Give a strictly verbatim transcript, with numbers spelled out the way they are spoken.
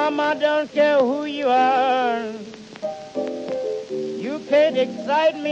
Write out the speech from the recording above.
Mama don't care who you are. You can't excite me